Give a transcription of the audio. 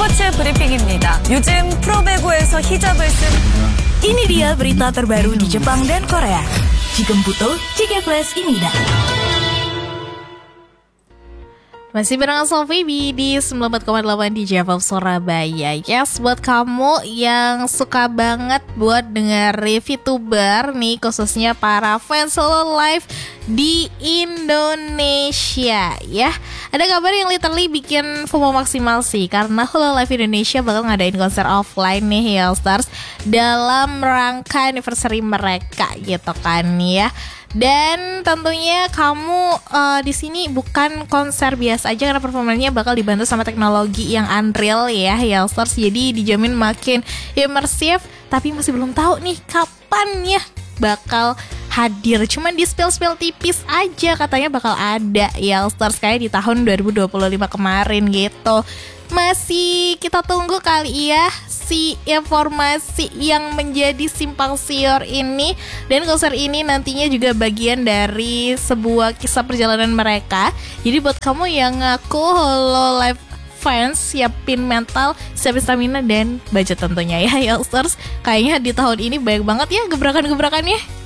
스포츠 브리핑입니다. 요즘 프로배구에서 히잡을 쓴 Ini dia berita terbaru di Jepang dan Korea. Jigem Jige Flash Imida. Masih bareng Sofi di 94,8 di Jepang Surabaya. Yes, buat kamu yang suka banget buat denger VTuber nih, khususnya para fans Hololive di Indonesia ya. Ada kabar yang literally bikin FOMO maksimal sih, karena Hololive Indonesia bakal ngadain konser offline nih Hillstars dalam rangka anniversary mereka gitu kan ya. Dan tentunya kamu di sini bukan konser biasa aja, karena performanya bakal dibantu sama teknologi yang Unreal ya Hillstars. Jadi dijamin makin imersif, tapi masih belum tahu nih kapan ya bakal hadir. Cuman di spill tipis aja katanya bakal ada Hillstars kayak di tahun 2025 kemarin gitu. Masih kita tunggu kali ya si informasi yang menjadi simpang siur ini. Dan konser ini nantinya juga bagian dari sebuah kisah perjalanan mereka. Jadi buat kamu yang ngaku Hololive fans, siapin mental, siapin stamina dan budget tentunya ya Hillstars. Kayaknya di tahun ini banyak banget ya gebrakan-gebrakannya.